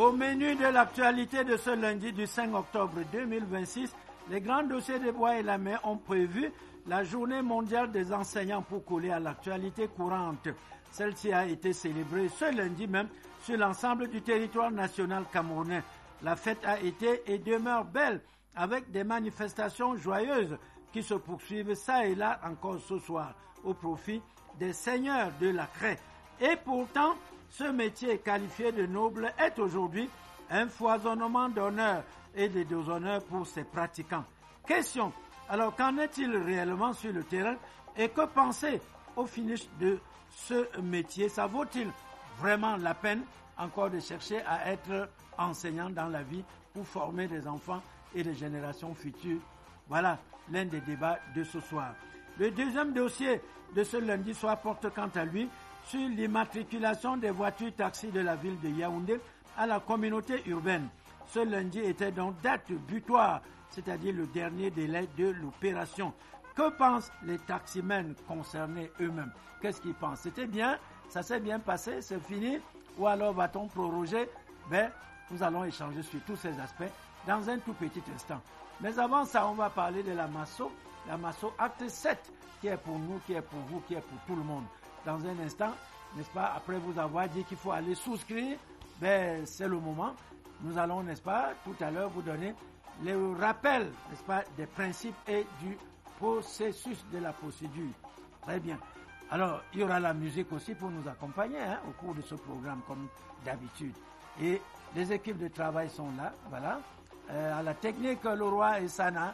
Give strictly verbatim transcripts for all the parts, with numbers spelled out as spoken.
Au menu de l'actualité de ce lundi du cinq octobre deux mille vingt-six, les grands dossiers de Bois et Lamé ont prévu la journée mondiale des enseignants pour coller à l'actualité courante. Celle-ci a été célébrée ce lundi même sur l'ensemble du territoire national camerounais. La fête a été et demeure belle avec des manifestations joyeuses qui se poursuivent ça et là encore ce soir au profit des seigneurs de la craie. Et pourtant, ce métier qualifié de noble est aujourd'hui un foisonnement d'honneur et de déshonneur pour ses pratiquants. Question, alors qu'en est-il réellement sur le terrain et que penser au finish de ce métier? Ça vaut-il vraiment la peine encore de chercher à être enseignant dans la vie pour former des enfants et des générations futures? Voilà l'un des débats de ce soir. Le deuxième dossier de ce lundi soir porte quant à lui sur l'immatriculation des voitures taxis de la ville de Yaoundé à la communauté urbaine. Ce lundi était donc date butoir, c'est-à-dire le dernier délai de l'opération. Que pensent les taximens concernés eux-mêmes? Qu'est-ce qu'ils pensent? C'était bien, ça s'est bien passé, c'est fini, ou alors va-t-on proroger? Ben, nous allons échanger sur tous ces aspects dans un tout petit instant. Mais avant ça, on va parler de la Masso, la Masso acte sept, qui est pour nous, qui est pour vous, qui est pour tout le monde. Dans un instant, n'est-ce pas, après vous avoir dit qu'il faut aller souscrire, ben, c'est le moment. Nous allons, n'est-ce pas, tout à l'heure vous donner le rappel, n'est-ce pas, des principes et du processus de la procédure. Très bien. Alors, il y aura la musique aussi pour nous accompagner hein, au cours de ce programme, comme d'habitude. Et les équipes de travail sont là, voilà. Euh, à la technique, le roi Essana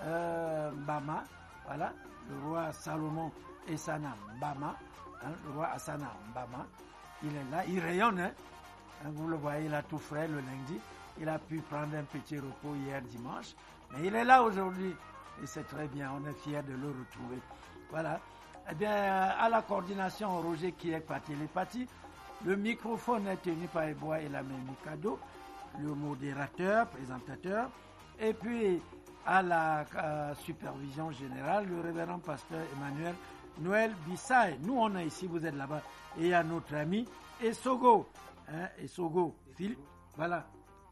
euh, Mbama, voilà. Le roi Salomon Essana Mbama, hein, le roi Assana Mbama, il est là, il rayonne, hein. Vous le voyez, il a tout frais le lundi. Il a pu prendre un petit repos hier dimanche. Mais il est là aujourd'hui. Et c'est très bien. On est fiers de le retrouver. Voilà. Eh bien, à la coordination, Roger qui est par télépathie. Le microphone est tenu par Ebois et la Mikado. Le modérateur, présentateur. Et puis, à la euh, supervision générale, le révérend pasteur Emmanuel Noël Bissaï. Nous, on est ici, vous êtes là-bas. Et il y a notre ami Essogo. Hein, Essogo, Phil, voilà.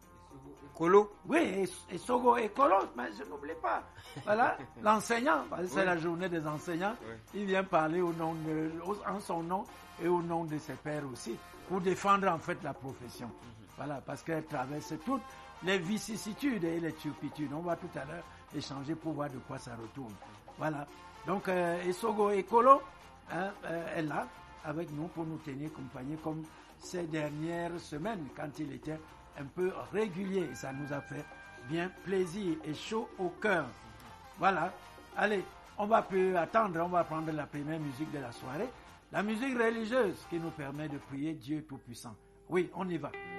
Colo. Oui, Essogo et Colo, mais je n'oublie pas. Voilà, l'enseignant, c'est oui. La journée des enseignants. Oui. Il vient parler au nom de, en son nom et au nom de ses pairs aussi, pour défendre en fait la profession. Mm-hmm. Voilà, parce qu'elle traverse toutes les vicissitudes et les turpitudes. On va tout à l'heure échanger pour voir de quoi ça retourne. Voilà, donc euh, Essogo et Colo hein, euh, est là avec nous pour nous tenir compagnie comme ces dernières semaines quand il était un peu régulier. Ça nous a fait bien plaisir et chaud au cœur. Voilà. Allez, on va plus attendre. On va prendre la première musique de la soirée. La musique religieuse qui nous permet de prier Dieu Tout-Puissant. Oui, on y va.